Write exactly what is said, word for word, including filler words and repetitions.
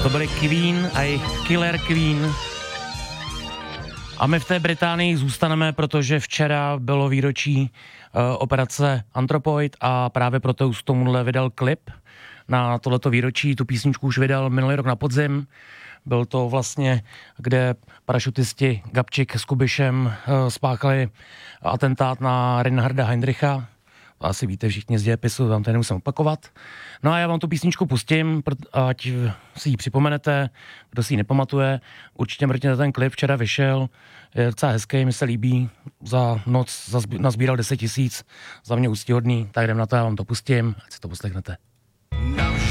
To byli Queen a jejich Killer Queen. A my v té Británii zůstaneme, protože včera bylo výročí uh, operace Anthropoid a právě proto už tomuhle vydal klip na tohleto výročí. Tu písničku už vydal minulý rok na podzim. Byl to vlastně, kde parašutisti Gabčík s Kubišem uh, spáchali atentát na Reinharda Heydricha. To asi víte všichni z dějepisu, vám to nemusím opakovat. No a já vám tu písničku pustím, ať si ji připomenete, kdo si ji nepamatuje. Určitě mrkněte ten klip, včera vyšel, je docela hezký, mi se líbí, za noc nazbíral deset tisíc, za mě úctyhodný, tak jdem na to, já vám to pustím, ať si to poslechnete.